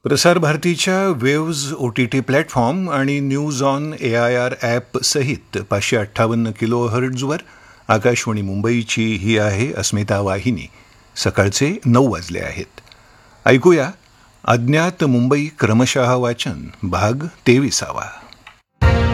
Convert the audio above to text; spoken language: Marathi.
प्रसार भारतीच्या वेव्ज OTT प्लॅटफॉर्म आणि न्यूज ऑन AIR ॲप सहित 558 किलोहर्ट्झवर आकाशवाणी मुंबईची ही आहे अस्मिता वाहिनी. सकाळचे 9 वाजले आहेत. ऐकूया अज्ञात मुंबई क्रमशः वाचन भाग 23.